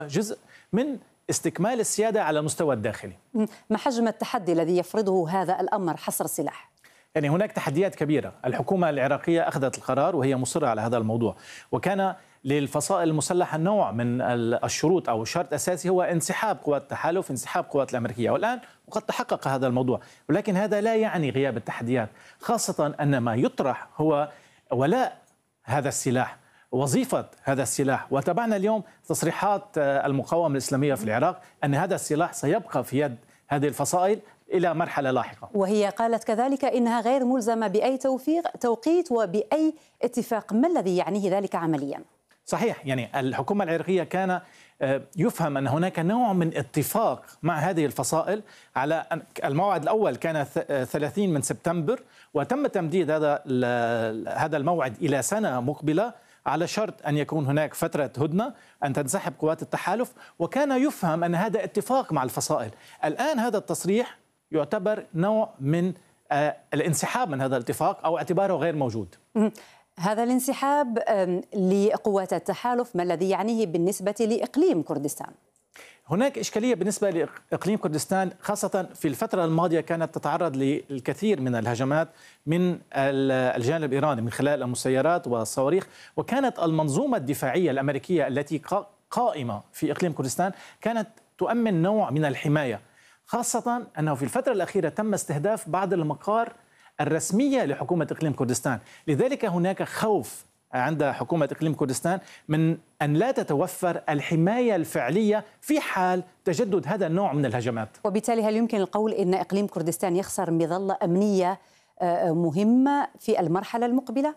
جزء من استكمال السيادة على المستوى الداخلي. ما حجم التحدي الذي يفرضه هذا الأمر حصر السلاح؟ يعني هناك تحديات كبيرة. الحكومة العراقية أخذت القرار وهي مصرة على هذا الموضوع، وكان للفصائل المسلحة نوع من الشروط أو شرط أساسي هو انسحاب قوات التحالف، انسحاب قوات الأمريكية، والآن وقد تحقق هذا الموضوع. ولكن هذا لا يعني غياب التحديات، خاصة أن ما يطرح هو ولاء هذا السلاح، وظيفة هذا السلاح. وتابعنا اليوم تصريحات المقاومة الإسلامية في العراق أن هذا السلاح سيبقى في يد هذه الفصائل إلى مرحلة لاحقة. وهي قالت كذلك إنها غير ملزمة بأي توقيت وبأي اتفاق. ما الذي يعنيه ذلك عمليا؟ صحيح، يعني الحكومة العراقية كان يفهم أن هناك نوع من اتفاق مع هذه الفصائل على الموعد الأول كان 30 من سبتمبر، وتم تمديد هذا الموعد إلى سنة مقبلة على شرط أن يكون هناك فترة هدنة، أن تنسحب قوات التحالف، وكان يفهم أن هذا اتفاق مع الفصائل. الآن هذا التصريح يعتبر نوع من الانسحاب من هذا الاتفاق أو اعتباره غير موجود. هذا الانسحاب لقوات التحالف ما الذي يعنيه بالنسبة لإقليم كردستان؟ هناك إشكالية بالنسبة لإقليم كردستان، خاصة في الفترة الماضية كانت تتعرض للكثير من الهجمات من الجانب الإيراني من خلال المسيرات والصواريخ، وكانت المنظومة الدفاعية الأمريكية التي قائمة في إقليم كردستان كانت تؤمن نوع من الحماية، خاصة أنه في الفترة الأخيرة تم استهداف بعض المقار الرسمية لحكومة إقليم كردستان. لذلك هناك خوف عند حكومة إقليم كردستان من أن لا تتوفر الحماية الفعلية في حال تجدد هذا النوع من الهجمات. وبالتالي هل يمكن القول أن إقليم كردستان يخسر مظلة أمنية مهمة في المرحلة المقبلة؟